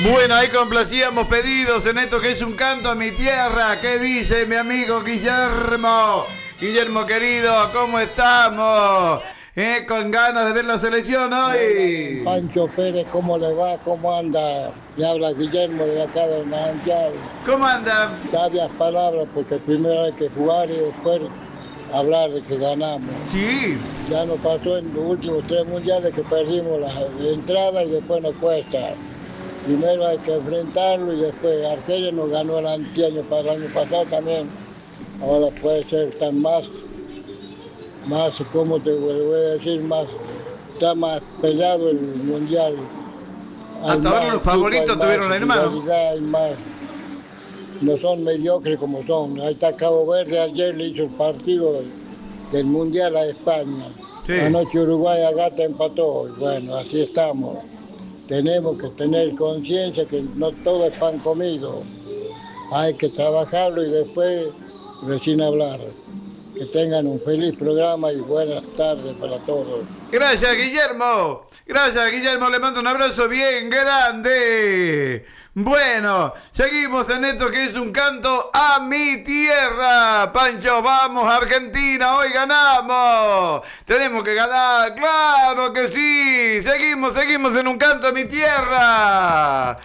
Bueno, ahí complacíamos pedidos en esto que es un canto a mi tierra. ¿Qué dice mi amigo Guillermo? Guillermo querido, ¿cómo estamos? Con ganas de ver la selección hoy. Pancho Pérez, ¿cómo le va? ¿Cómo anda? Le habla Guillermo de acá de Manantial. ¿Cómo andan? Sabias palabras, porque primero hay que jugar y después hablar de que ganamos. Sí. Ya nos pasó en los últimos 3 mundiales que perdimos la entrada y después nos cuesta. Primero hay que enfrentarlo y después Argelia nos ganó el año pasado también. Ahora puede ser tan más, ¿cómo te voy a decir? Está más peleado el mundial. Hasta ahora los favoritos tuvieron la hermano. Hay más, no son mediocres como son. Ahí está Cabo Verde, ayer le hizo el partido del mundial a España. Sí. Anoche Uruguay a Gata empató. Bueno, así estamos. Tenemos que tener conciencia que no todo es pan comido. Hay que trabajarlo y después recién hablar. Que tengan un feliz programa y buenas tardes para todos. Gracias, Guillermo. Gracias, Guillermo. Le mando un abrazo bien grande. Bueno, seguimos en esto que es un canto a mi tierra. Pancho, vamos, Argentina, hoy ganamos. Tenemos que ganar, claro que sí. Seguimos en un canto a mi tierra.